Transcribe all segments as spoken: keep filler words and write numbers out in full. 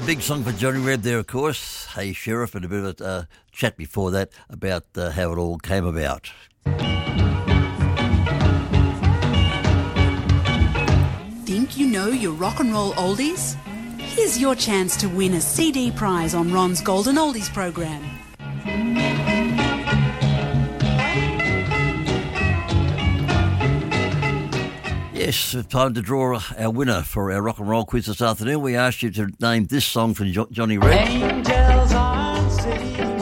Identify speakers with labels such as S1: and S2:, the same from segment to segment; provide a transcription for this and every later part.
S1: big song for Johnny Reb there, of course. Hey Sheriff, and a bit of a uh, chat before that about uh, how it all came about.
S2: Think you know your rock and roll oldies? Here's your chance to win a C D prize on Ron's Golden Oldies program.
S1: Yes, it's time to draw our winner for our rock and roll quiz this afternoon. We asked you to name this song from jo- Johnny Reb.
S3: Angels aren't singing,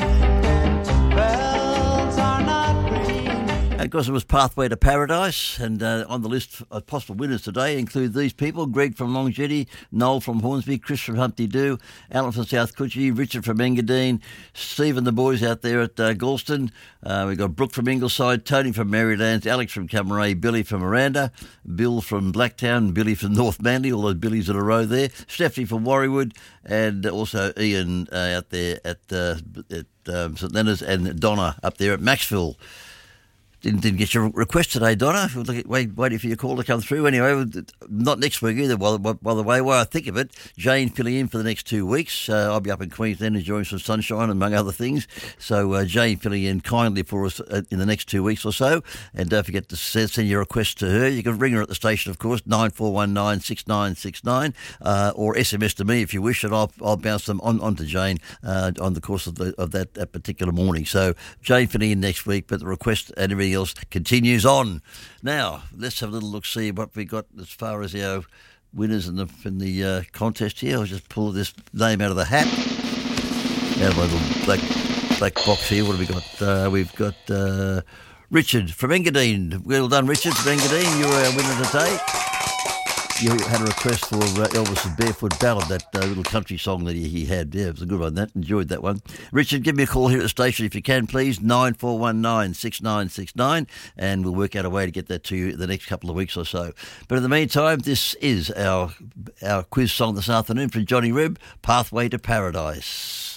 S3: bells are not ringing.
S1: And of course, it was Pathway to Paradise. And uh, on the list of possible winners today include these people: Greg from Long Jetty, Noel from Hornsby, Chris from Humpty Doo, Alan from South Coogee, Richard from Engadine, Steve and the boys out there at uh, Galston. Uh, we've got Brooke from Ingleside, Tony from Marylands, Alex from Camaray, Billy from Miranda, Bill from Blacktown, Billy from North Manly, all those Billies in a row there, Stephanie from Warriewood, and also Ian uh, out there at, uh, at um, St Leonard's, and Donna up there at Maxville. Didn't, didn't get your request today, Donna. Wait, waiting for your call to come through. Anyway, not next week either, by, by, by the way. While I think of it, Jane filling in for the next two weeks. Uh, I'll be up in Queensland enjoying some sunshine, among other things. So uh, Jane filling in kindly for us uh, in the next two weeks or so. And don't forget to send, send your request to her. You can ring her at the station, of course, nine four one nine, six nine six nine, uh, or S M S to me if you wish, and I'll, I'll bounce them on, on to Jane uh, on the course of, the, of that, that particular morning. So Jane filling in next week, but the request and everything else continues on. Now, let's have a little look, see what we got as far as our winners in the in the uh, contest here. I'll just pull this name out of the hat. Out of my little black, black box here. What have we got? Uh, we've got uh, Richard from Engadine. Well done, Richard from Engadine. You were our winner today. You had a request for uh, Elvis's Barefoot Ballad, that uh, little country song that he, he had. Yeah, it was a good one, that. Enjoyed that one. Richard, give me a call here at the station if you can, please, nine four one nine, six nine six nine, and we'll work out a way to get that to you the next couple of weeks or so. But in the meantime, this is our, our quiz song this afternoon from Johnny Reb, Pathway to Paradise.